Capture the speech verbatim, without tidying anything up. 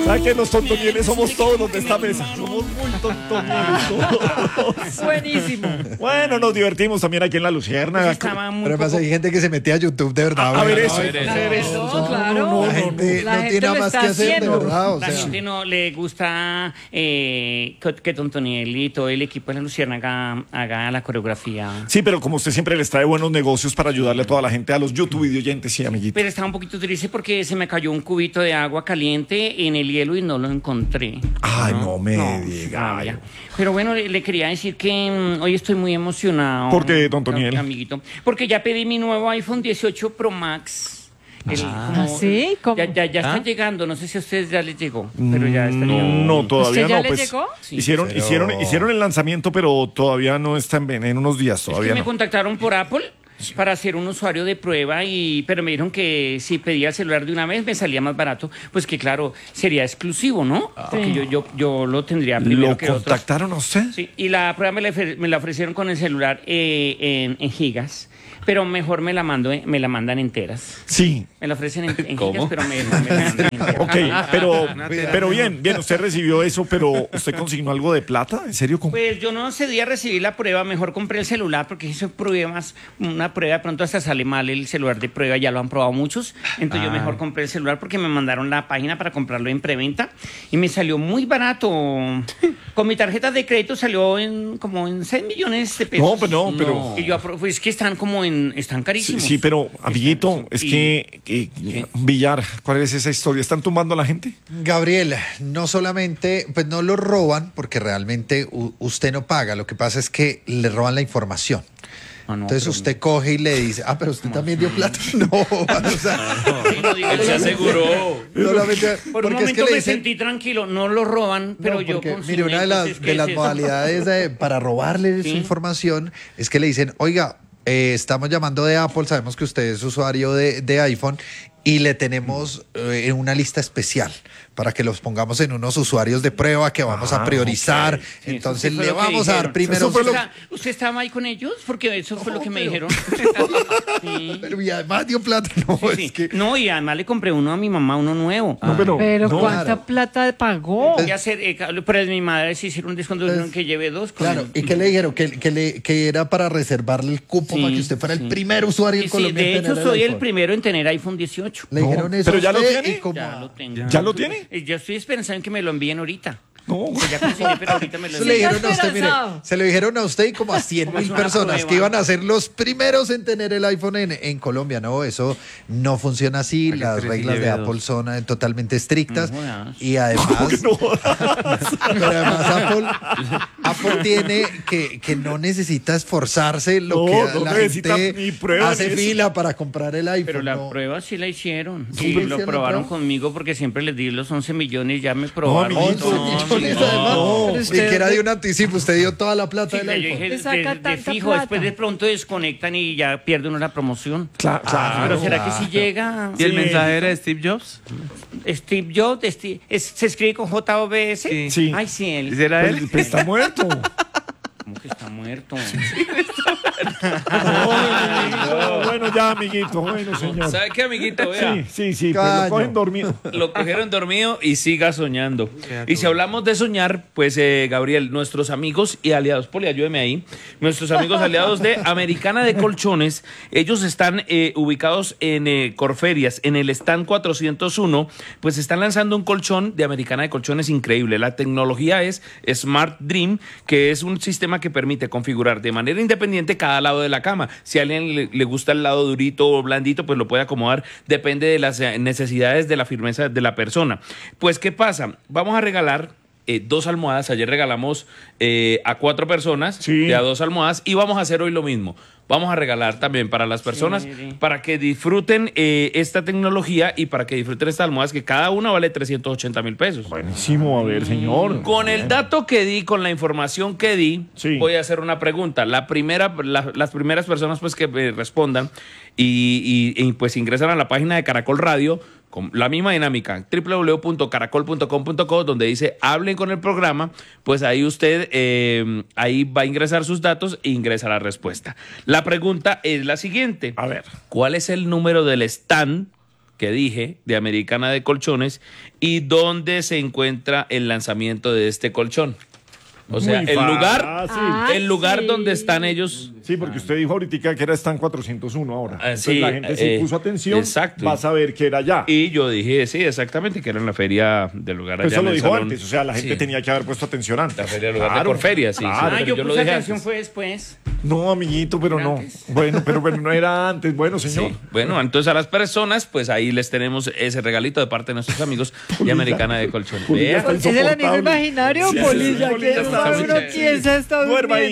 ¿Sabes que los tontonieles somos todos los de esta mesa? Somos muy tontonieles. Buenísimo. Bueno, nos divertimos también aquí en La Luciérnaga. Estaba muy Pero pasa, hay gente que se mete a YouTube de verdad. A, a ver no, eso. no, A ver eso. No, claro. La gente La no gente tiene lo nada más está que hacer, de haciendo. verdad. O La sea, gente no le gusta eh, que, que Tontoniel y todo el equipo de La Luciérnaga haga la coreografía. Sí, pero como usted siempre les trae buenos negocios para ayudarle a toda la gente, a los YouTube videoyentes, sí, amiguito. Pero estaba un poquito triste porque se me cayó un cubito de agua caliente en el hielo y no lo encontré. Ay, no, me No, diga. vaya. Pero bueno, le, le quería decir que mm, hoy estoy muy emocionado. ¿Por qué, don Toniel? Amiguito. Porque ya pedí mi nuevo iPhone dieciocho Pro Max. El- ¿Ah, sí? ¿Cómo? Ya, ya, ya está ¿Ah? llegando. No sé si a ustedes ya les llegó, pero ya está No, llegando. no, todavía ¿Usted ya no. le Pues, llegó? Sí. hicieron, Pero- hicieron, hicieron el lanzamiento, pero todavía no está en, en unos días, Es que todavía me no. contactaron por Apple para hacer un usuario de prueba, y pero me dijeron que si pedía el celular de una vez me salía más barato, pues que claro, sería exclusivo, ¿no? Porque yo, yo, yo lo tendría primero ¿Lo que otros. contactaron a usted? Sí, y la prueba me la, ofre- me la ofrecieron con el celular eh, en, en gigas, pero mejor me la mando, me la mandan enteras. Sí. Me la ofrecen en, en ¿Cómo? gigas, pero me, me la mandan enteras. Ok, pero, pero bien, bien, usted recibió eso, pero ¿usted consignó algo de plata? ¿En serio? ¿Cómo? Pues yo no accedí a recibir la prueba, mejor compré el celular porque hice pruebas, una prueba de pronto hasta sale mal el celular de prueba, ya lo han probado muchos, entonces yo mejor compré el celular porque me mandaron la página para comprarlo en preventa y me salió muy barato. Con mi tarjeta de crédito salió en como en seis millones de pesos. No, pues no, pero... Y yo apro- pues es que están como en, están Sí, carísimos. sí, pero, amiguito, es Y- que, que- Villar, ¿cuál es esa historia? ¿Están tumbando a la gente? Gabriel, no solamente, pues no lo roban porque realmente u- usted no paga, lo que pasa es que le roban la información. Ah, no, Entonces pero- usted coge y le dice, ah, pero usted también dio plata. No, o sea, Sí, no diga Él se eso. aseguró. solamente Por un porque es que momento le me dicen, sentí tranquilo, no lo roban, pero no, yo porque, consigné, mire, una de las, entonces, ¿qué de es las eso? modalidades de- para robarle Sí. su información es que le dicen, oiga, eh, estamos llamando de Apple, sabemos que usted es usuario de, de iPhone y le tenemos eh, una lista especial para que los pongamos en unos usuarios de prueba que vamos Ah, a priorizar. ok. Sí, Entonces eso fue le lo que vamos a dar dijeron. primero. Eso fue ¿Usted, lo- está- ¿Usted estaba ahí con ellos? Porque eso fue No, lo que me pero- dijeron. Sí. Pero y además dio plata. No, Sí, es sí. que. No, y además le compré uno a mi mamá, uno nuevo. No, pero, Pero no, ¿cuánta claro. plata pagó? Voy a hacer, eh, ca- pero mi madre sí hicieron un descuento, dijeron que lleve dos. con Claro, el- ¿y qué le dijeron? Que, que, le, que era para reservarle el cupo Sí, para que usted fuera sí. el primer usuario Sí, en sí, Colombia. en de hecho, tener soy el iPhone. primero en tener iPhone dieciocho. Le No, dijeron eso. pero a ya lo usted tiene. y como Ya a- lo tengo. ¿Ya lo tiene? Eh, Yo estoy pensando en que me lo envíen ahorita. No. Que ya conseguí, pero ahorita me lo Eso le envían. dijeron a usted, mire, esperanzado. se lo dijeron a usted y como a cien Como mil es una personas prueba. que iban a ser los primeros en tener el iPhone en, en Colombia. No, eso no funciona así. Para que Las tres y reglas de lleve Apple dos. son eh, totalmente estrictas. No jodas. Y además, pero además Apple, Apple tiene que, que no necesita esforzarse lo No, que no la necesita gente ni prueba hace ni eso. fila para comprar el iPhone. Pero la no. prueba sí la hicieron. ¿Sí Y le lo hicieron la probaron prueba? conmigo porque siempre les di los once millones, ya me probaron. amiguito. once No, millones, no. además. Pero Ni usted- que era de un anticipo, usted dio toda la plata Sí, del yo iPhone. dije, ¿Te saca de, de tanta fijo, plata? después de pronto desconectan y ya pierde uno la promoción. Claro, claro. Pero ¿será claro. que si llega ¿Y el Sí. mensaje era de Steve Jobs? Steve Jobs? Steve- es- ¿Se escribe con J O B S? Sí. Sí. Ay, sí, él. ¿Era Pues, él? pues está muerto. ¿Cómo que está muerto? No, bueno, ya, amiguito. Bueno, señor. ¿Sabe qué, amiguito? Vea. Sí, sí, sí, pues Caño. lo cogen dormido. Lo cogieron dormido y siga soñando. Y si hablamos de soñar, pues eh, Gabriel, nuestros amigos y aliados, Poli, ayúdeme ahí, nuestros amigos aliados de Americana de Colchones, ellos están eh, ubicados en eh, Corferias, en el stand cuatrocientos uno, pues están lanzando un colchón de Americana de Colchones increíble. La tecnología es Smart Dream, que es un sistema que permite configurar de manera independiente cada lado de la cama. Si a alguien le, le gusta el lado durito o blandito, pues lo puede acomodar, depende de las eh, necesidades de la firmeza de la persona. Pues, ¿qué pasa? Vamos a regalar eh, dos almohadas. Ayer regalamos eh, a cuatro personas Sí. de a dos almohadas y vamos a hacer hoy lo mismo. Vamos a regalar también para las personas, Sí, sí. para que disfruten eh, esta tecnología y para que disfruten estas almohadas, que cada una vale trescientos ochenta mil pesos. Buenísimo, a ver, señor. Con el dato que di, con la información que di, Sí. voy a hacer una pregunta. La primera, la- las primeras personas pues que eh, respondan y, y- y, pues ingresan a la página de Caracol Radio con la misma dinámica, doble u doble u doble u punto caracol punto com punto co, donde dice hablen con el programa, pues ahí usted eh, ahí va a ingresar sus datos e ingresa la respuesta. La pregunta es la siguiente. A ver. ¿Cuál es el número del stand que dije, de Americana de Colchones, y dónde se encuentra el lanzamiento de este colchón. O sea, Muy el lugar, fácil. Ah, el lugar sí. donde están ellos. Sí, porque usted dijo ahorita que era Stan cuatrocientos uno ahora. Ah, Entonces sí, la gente sí eh, puso atención, exacto. va a saber que era allá. Y yo dije, sí, exactamente, que era en la feria del lugar allá Eso en lo el dijo salón. antes, o sea, la gente Sí. tenía que haber puesto atención antes. La feria del lugar de Claro, Corferia, sí. claro. sí, Ah, pero yo, yo lo puse dije atención antes. fue después. No, amiguito, pero no. Antes. Bueno, pero, pero no era antes. Bueno, señor. Sí. Bueno, entonces a las personas, pues ahí les tenemos ese regalito de parte de nuestros amigos de Polilla. Americana de Colchones. Polilla Vea. está ¿Es el amigo insoportable. imaginario, Sí, Polilla? Polilla Que está uno muy uno chévere. piensa está Duerma ahí.